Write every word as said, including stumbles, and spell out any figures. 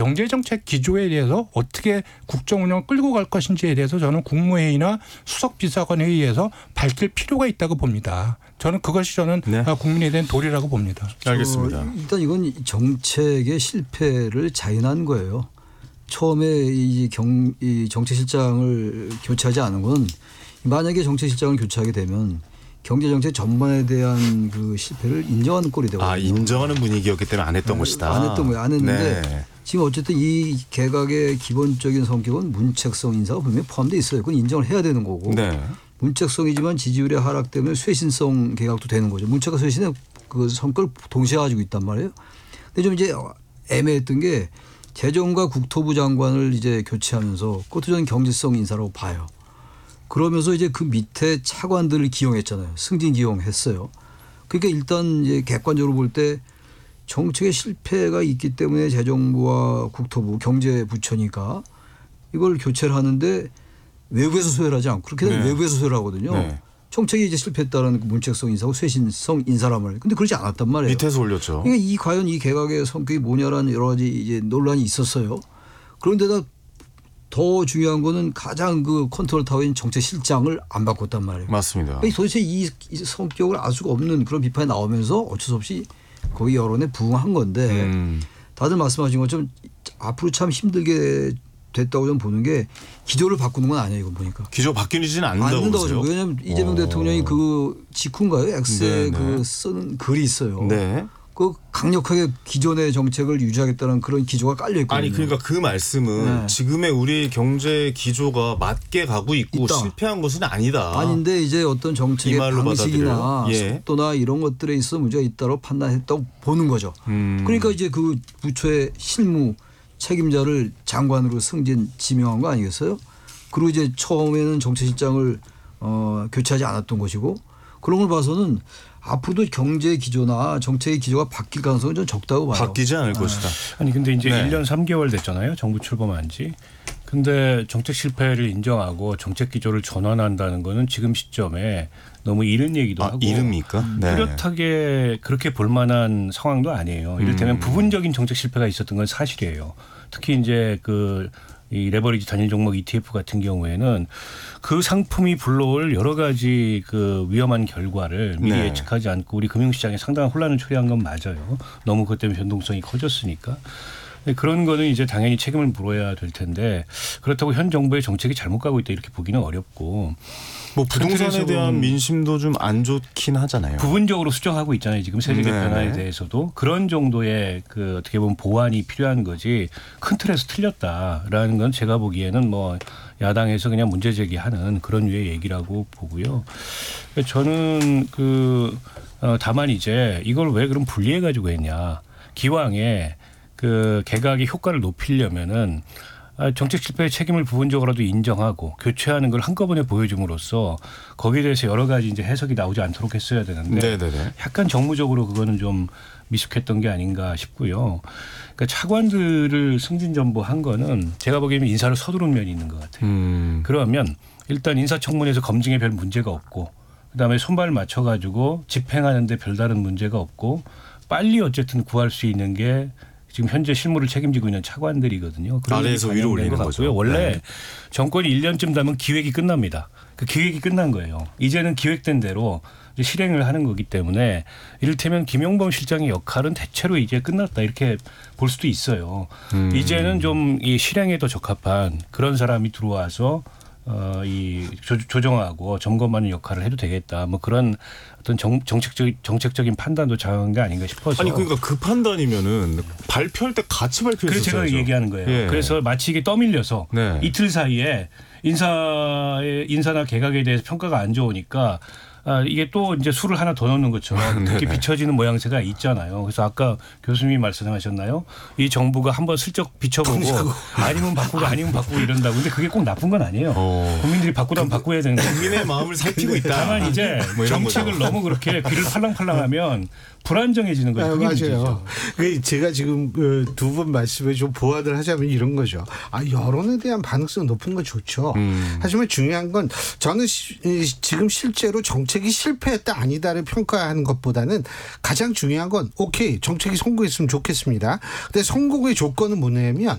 경제정책 기조에 대해서 어떻게 국정운영을 끌고 갈 것인지에 대해서 저는 국무회의나 수석비서관 회의에서 밝힐 필요가 있다고 봅니다. 저는 그것이 저는 네. 국민에 대한 도리라고 봅니다. 알겠습니다. 일단 이건 정책의 실패를 자인한 거예요. 처음에 이, 경, 이 정책실장을 교체하지 않은 건 만약에 정책실장을 교체하게 되면 경제정책 전반에 대한 그 실패를 인정하는 꼴이 되거든요. 아, 인정하는 분위기였기 때문에 안 했던 네, 것이다. 안 했던 거예요. 안 했는데 네. 지금 어쨌든 이 개각의 기본적인 성격은 문책성 인사가 분명히 포함되어 있어요. 그건 인정을 해야 되는 거고. 네. 문책성이지만 지지율의 하락 때문에 쇄신성 개각도 되는 거죠. 문책과 쇄신의 그 성격을 동시에 가지고 있단 말이에요. 근데 좀 이제 애매했던 게 재정과 국토부 장관을 이제 교체하면서 그것도 저는 경제성 인사라고 봐요. 그러면서 이제 그 밑에 차관들을 기용했잖아요. 승진 기용했어요. 그러니까 일단 이제 객관적으로 볼 때 정책의 실패가 있기 때문에 재정부와 국토부 경제부처니까 이걸 교체를 하는데 외부에서 소외를 하지 않고 그렇게 되면 네. 외부에서 소외를 하거든요. 네. 정책이 이제 실패했다는 문책성 인사고 쇄신성 인사란 말이에요. 근데 그렇지 않았단 말이에요. 밑에서 올렸죠. 그러니까 이 과연 이 개각의 성격이 뭐냐라는 여러 가지 이제 논란이 있었어요. 그런데다 더 중요한 거는 가장 그 컨트롤 타워인 정책실장을 안 바꿨단 말이에요. 맞습니다. 그러니까 도대체 이 성격을 알 수가 없는 그런 비판이 나오면서 어쩔 수 없이 거기 여론에 부응한 건데 음. 다들 말씀하신 것처럼 앞으로 참 힘들게 됐다고 좀 보는 게 기조를 바꾸는 건 아니에요. 이거 보니까. 기조 바뀌지는 않는다고, 않는다고 보세요? 왜냐하면 이재명 오. 대통령이 그 직후인가요? X에 그 쓰는 글이 있어요. 네. 그 강력하게 기존의 정책을 유지하겠다는 그런 기조가 깔려 있거든요. 아니 그러니까 그 말씀은 네. 지금의 우리 경제 기조가 맞게 가고 있고 있다. 실패한 것은 아니다. 아닌데 이제 어떤 정책의 방식이나 예. 속도나 이런 것들에 있어 문제가 있다고 판단했다고 보는 거죠. 음. 그러니까 이제 그 부처의 실무 책임자를 장관으로 승진 지명한 거 아니겠어요? 그리고 이제 처음에는 정책실장을 어, 교체하지 않았던 것이고 그런 걸 봐서는 앞으로도 경제 기조나 정책의 기조가 바뀔 가능성은 좀 적다고 봐요. 바뀌지 않을 아. 것이다. 아니 근데 이제 네. 일 년 삼 개월 됐잖아요. 정부 출범한 지. 근데 정책 실패를 인정하고 정책 기조를 전환한다는 거는 지금 시점에 너무 이른 얘기도 아, 하고 이릅니까? 네. 뚜렷하게 그렇게 볼 만한 상황도 아니에요. 이를테면 음. 부분적인 정책 실패가 있었던 건 사실이에요. 특히 이제 그 이 레버리지 단일 종목 이티에프 같은 경우에는 그 상품이 불러올 여러 가지 그 위험한 결과를 미리 네. 예측하지 않고 우리 금융시장에 상당한 혼란을 초래한 건 맞아요. 너무 그것 때문에 변동성이 커졌으니까. 그런 거는 이제 당연히 책임을 물어야 될 텐데 그렇다고 현 정부의 정책이 잘못 가고 있다 이렇게 보기는 어렵고. 뭐 부동산에 대한 민심도 좀 안 좋긴 하잖아요. 부분적으로 수정하고 있잖아요. 지금 세제 개편에 대해서도 그런 정도의 그 어떻게 보면 보완이 필요한 거지 큰 틀에서 틀렸다라는 건 제가 보기에는 뭐 야당에서 그냥 문제 제기하는 그런 류의 얘기라고 보고요. 저는 그 어 다만 이제 이걸 왜 그럼 분리해 가지고 했냐. 기왕에 그 개각의 효과를 높이려면은 정책 실패의 책임을 부분적으로라도 인정하고 교체하는 걸 한꺼번에 보여줌으로써 거기에 대해서 여러 가지 이제 해석이 나오지 않도록 했어야 되는데 네네네. 약간 정무적으로 그거는 좀 미숙했던 게 아닌가 싶고요. 그러니까 차관들을 승진 전보한 거는 제가 보기에는 인사를 서두른 면이 있는 것 같아요. 음. 그러면 일단 인사청문회에서 검증에 별 문제가 없고 그다음에 손발을 맞춰가지고 집행하는 데 별다른 문제가 없고 빨리 어쨌든 구할 수 있는 게 지금 현재 실무를 책임지고 있는 차관들이거든요. 아래에서 위로 올리는 거죠. 원래 네. 정권이 일 년쯤 되면 기획이 끝납니다. 그 기획이 끝난 거예요. 이제는 기획된 대로 이제 실행을 하는 거기 때문에 이를테면 김용범 실장의 역할은 대체로 이제 끝났다 이렇게 볼 수도 있어요. 음. 이제는 좀 이 실행에 더 적합한 그런 사람이 들어와서 어, 이 조, 조정하고 점검하는 역할을 해도 되겠다. 뭐 그런 어떤 정, 정책적 정책적인 판단도 작은 게 아닌가 싶어서. 아니 그러니까 그 판단이면은 발표할 때 같이 발표했었어요. 그래서 제가 얘기하는 거예요. 예. 그래서 마치 이게 떠밀려서 네. 이틀 사이에 인사의 인사나 개각에 대해서 평가가 안 좋으니까. 아, 이게 또 이제 술을 하나 더 넣는 것처럼 그렇게 비춰지는 모양새가 있잖아요. 그래서 아까 교수님이 말씀하셨나요? 이 정부가 한번 슬쩍 비춰보고 아니면 바꾸고 아니면 바꾸고 이런다고. 근데 그게 꼭 나쁜 건 아니에요. 어. 국민들이 바꾸다면 그, 바꿔야 되는데. 국민의 마음을 살피고 있다. 다만 이제 뭐 정책을 거죠. 너무 그렇게 귀를 팔랑팔랑하면 불안정해지는 거죠. 그게 맞아요. 문제죠. 제가 지금 두 분 말씀에 좀 보완을 하자면 이런 거죠. 아, 여론에 대한 반응성 높은 건 좋죠. 음. 하지만 중요한 건 저는 시, 지금 실제로 정책이 실패했다 아니다를 평가하는 것보다는 가장 중요한 건 오케이 정책이 성공했으면 좋겠습니다. 근데 성공의 조건은 뭐냐면